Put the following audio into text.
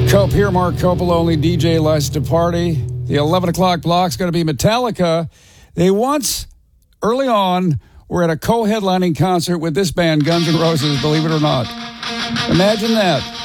Cope here, Mark Coppola, DJ likes to party. The 11 o'clock block's going to be Metallica. They once, early on, were at a co-headlining concert with this band, Guns N' Roses, believe it or not. Imagine that.